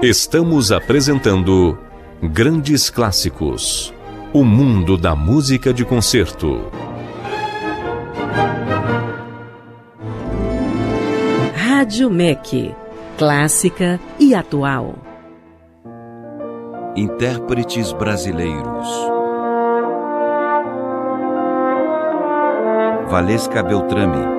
Estamos apresentando Grandes Clássicos, o mundo da música de concerto. Rádio MEC, clássica e atual. Intérpretes brasileiros. Valesca Beltrame.